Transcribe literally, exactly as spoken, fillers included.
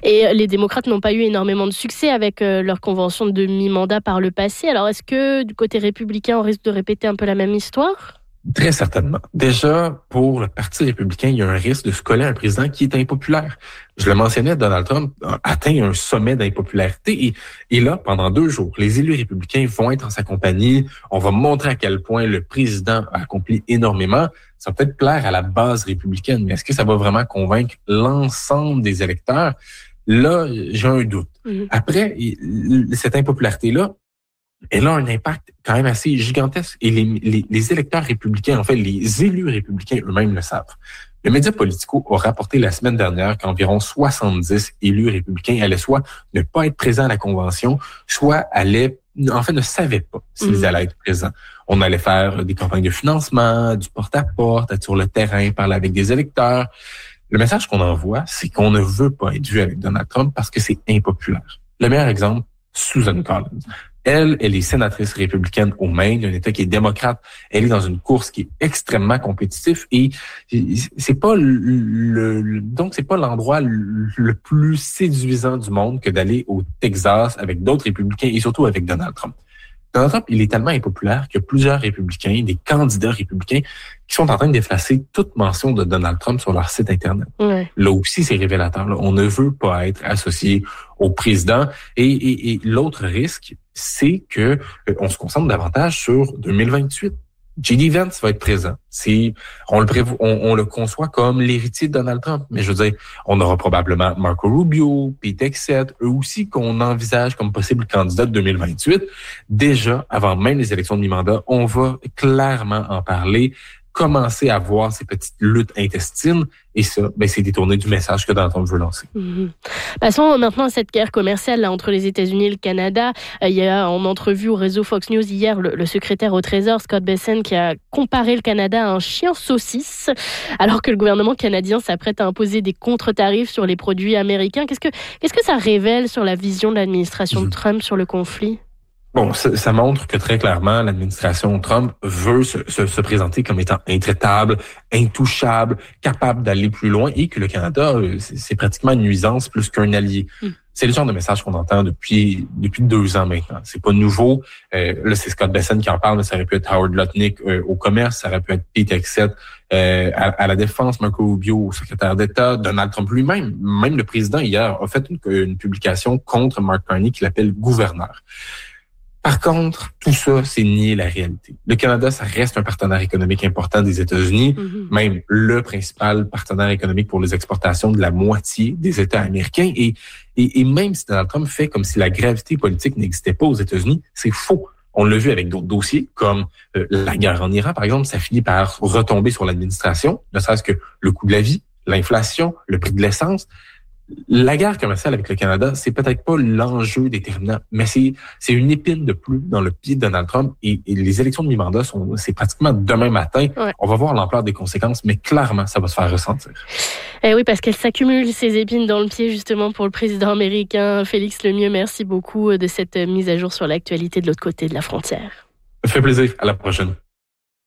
Et les démocrates n'ont pas eu énormément de succès avec euh, leur convention de mi-mandat par le passé. Alors, est-ce que du côté républicain, on risque de répéter un peu la même histoire? Très certainement. Déjà, pour le Parti républicain, il y a un risque de se coller à un président qui est impopulaire. Je le mentionnais, Donald Trump a atteint un sommet d'impopularité et, et là, pendant deux jours, les élus républicains vont être en sa compagnie. On va montrer à quel point le président a accompli énormément. Ça va peut-être plaire à la base républicaine, mais est-ce que ça va vraiment convaincre l'ensemble des électeurs? Là, j'ai un doute. Mmh. Après, cette impopularité-là, elle a un impact quand même assez gigantesque. Et les, les, les électeurs républicains, en fait, les élus républicains eux-mêmes le savent. Le média Politico a rapporté la semaine dernière qu'environ soixante-dix élus républicains allaient soit ne pas être présents à la convention, soit allaient, en fait, ne savaient pas s'ils mmh. allaient être présents. On allait faire des campagnes de financement, du porte-à-porte, être sur le terrain, parler avec des électeurs. Le message qu'on envoie, c'est qu'on ne veut pas être vu avec Donald Trump parce que c'est impopulaire. Le meilleur exemple, Susan Collins. Elle, elle est sénatrice républicaine au Maine, un État qui est démocrate. Elle est dans une course qui est extrêmement compétitive et c'est pas le, le donc c'est pas l'endroit le, le plus séduisant du monde que d'aller au Texas avec d'autres républicains et surtout avec Donald Trump. Donald Trump, il est tellement impopulaire que plusieurs républicains, des candidats républicains, qui sont en train d'effacer toute mention de Donald Trump sur leur site Internet. Ouais. Là aussi, c'est révélateur. Là. On ne veut pas être associé au président. Et, et, et l'autre risque, c'est que euh, on se concentre davantage sur deux mille vingt-huit. J D. Vance va être présent. C'est, on le prévo- on, on le conçoit comme l'héritier de Donald Trump. Mais je veux dire, on aura probablement Marco Rubio, Pete Hegseth, eux aussi qu'on envisage comme possible candidat de deux mille vingt-huit. Déjà, avant même les élections de mi-mandat, on va clairement en parler, commencer à voir ces petites luttes intestines. Et ça, ben, c'est détourné du message que Donald Trump veut lancer. Mmh. Passons maintenant à cette guerre commerciale là, entre les États-Unis et le Canada. Euh, il y a en entrevue au réseau Fox News hier le, le secrétaire au Trésor, Scott Bessent, qui a comparé le Canada à un chien saucisse, alors que le gouvernement canadien s'apprête à imposer des contre-tarifs sur les produits américains. Qu'est-ce que, qu'est-ce que ça révèle sur la vision de l'administration mmh. de Trump sur le conflit? Bon, ça, ça montre que très clairement, l'administration Trump veut se, se, se présenter comme étant intraitable, intouchable, capable d'aller plus loin et que le Canada, c'est, c'est pratiquement une nuisance plus qu'un allié. Mm. C'est le genre de message qu'on entend depuis depuis deux ans maintenant. C'est pas nouveau. Euh, là, c'est Scott Bessent qui en parle, mais ça aurait pu être Howard Lutnick euh, au commerce, ça aurait pu être Pete Hegseth euh, à, à la défense, Marco Rubio au secrétaire d'État, Donald Trump lui-même, même le président hier a fait une, une publication contre Mark Carney qui l'appelle gouverneur. Par contre, tout ça, c'est nier la réalité. Le Canada, ça reste un partenaire économique important des États-Unis, mm-hmm. même le principal partenaire économique pour les exportations de la moitié des États américains. Et, et, et même si Donald Trump fait comme si la gravité politique n'existait pas aux États-Unis, c'est faux. On l'a vu avec d'autres dossiers, comme euh, la guerre en Iran, par exemple, ça finit par retomber sur l'administration, ne serait-ce que le coût de la vie, l'inflation, le prix de l'essence. La guerre commerciale avec le Canada, c'est peut-être pas l'enjeu déterminant, mais c'est c'est une épine de plus dans le pied de Donald Trump et, et les élections de mi-mandat sont c'est pratiquement demain matin. Ouais. On va voir l'ampleur des conséquences, mais clairement, ça va se faire ressentir. Eh oui, parce qu'elle s'accumule ces épines dans le pied justement pour le président américain Félix Lemieux. Merci beaucoup de cette mise à jour sur l'actualité de l'autre côté de la frontière. Ça fait plaisir. À la prochaine.